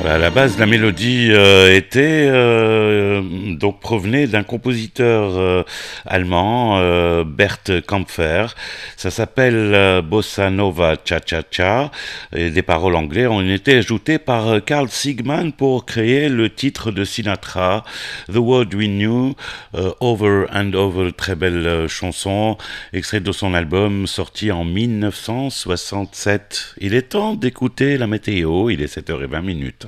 À la base, la mélodie donc provenait d'un compositeur allemand, Bert Kaempfer. Ça s'appelle Bossa Nova Cha Cha Cha. Et des paroles anglaises ont été ajoutées par Carl Sigman pour créer le titre de Sinatra, The World We Knew, Over and Over. Très belle chanson, extrait de son album sorti en 1967. Il est temps d'écouter la météo. Il est 7h20.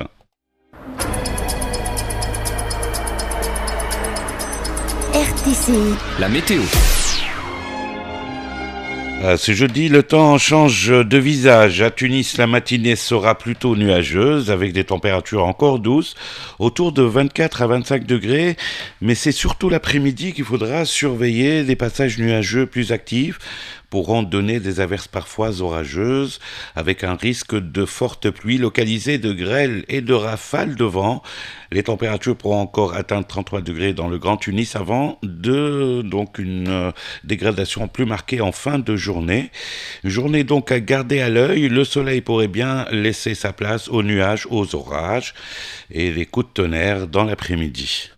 RTCI. La météo. Ce jeudi, le temps change de visage. À Tunis, la matinée sera plutôt nuageuse avec des températures encore douces, autour de 24 à 25 degrés. Mais c'est surtout l'après-midi qu'il faudra surveiller des passages nuageux plus actifs, pourront donner des averses parfois orageuses, avec un risque de fortes pluies localisées, de grêle et de rafales de vent. Les températures pourront encore atteindre 33 degrés dans le Grand Tunis avant donc une dégradation plus marquée en fin de journée. Une journée donc à garder à l'œil. Le soleil pourrait bien laisser sa place aux nuages, aux orages et les coups de tonnerre dans l'après-midi.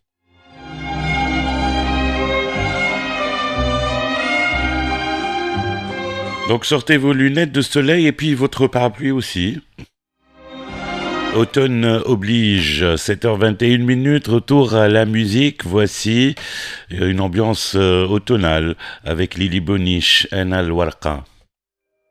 Donc sortez vos lunettes de soleil et puis votre parapluie aussi. Automne oblige, 7h21, retour à la musique. Voici une ambiance automnale avec Lili Boniche, En Al Warqa.